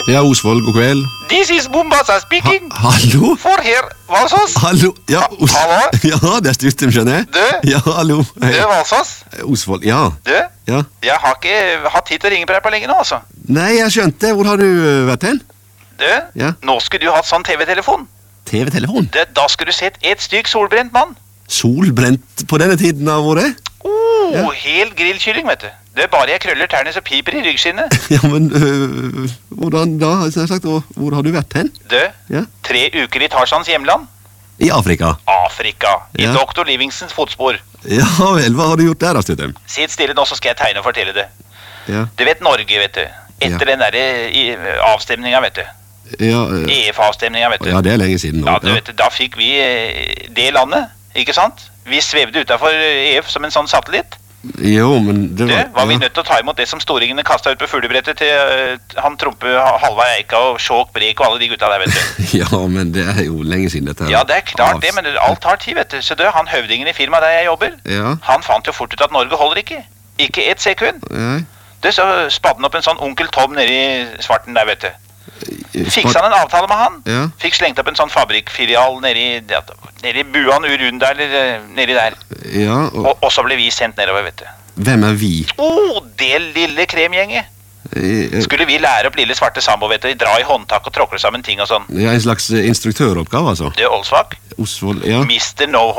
Ja, Osvold, god kveld. This is Mombasa speaking. Hallo? For her, Valsås. Hallo? Ja, Hallo? Ja, det er Stuttem, skjønner jeg. Du? Ja, hallo. Du, Valsås. Osvold, ja. Du? Ja. Jeg har ikke hatt tid til å ringe på deg på lenge nå, altså. Nei, jeg skjønte. Hvor har du vært hen? Du? Ja. Nå skulle du hatt sånn TV-telefon. TV-telefon? Da skulle du sett et stygg solbrent mann. Solbrent på denne tiden av året? Ja. Hel grillkylling, vet du. Det er bare jeg krøller tærne så piper i ryggskinnet. Ja, men hvordan da? Hvor har du vært hen? Du? Ja. 3 uker i Tarzans hjemland. I Afrika? Afrika. I Ja. Dr. Livingstons fotspor. Ja vel, hva har du gjort der da, Stuttem? Sitt stille nå, så skal jeg tegne og fortelle det. Ja. Du vet Norge, vet du. Etter den der avstemninga, vet du. Ja, EF-avstemninga, vet du. ja, det er lenge siden nå. Ja, du vet, da fikk vi det landet, ikke sant? Vi svevde utenfor EF som en sånn satellitt. Jo, men det var... Var vi nødt til å ta imot det som storingene kastet ut på fuglebrettet til han Trompe, Halvard Eika og Sjåk Brek og alle de gutta der, vet du. Ja, men det er jo lenge siden dette her. Ja, det er klart det, men alt tar tid, vet du. Så han høvdingen i firmaet der jeg jobber, Ja. han fant jo fort ut at Norge holder ikke. Ikke et sekund. Nei. Det så spadde han opp en sånn onkel Tom nede i svarten der, vet du. Fiksa han en avtale med han. Ja. Fikk slengt opp en sånn fabrikkfilial nede i Buan Urunda, eller nedi der. Ja, Og så ble vi sendt nedover, vet du. hvem er vi? Det lille kremgjenget. Skulle vi lære opp lille svarte sambo, vet du, dra i håndtak og tråkle sammen ting og sånn. Ja, en slags instruktøroppgave, altså. Det er Olsvak. Osvold, ja. Mr. No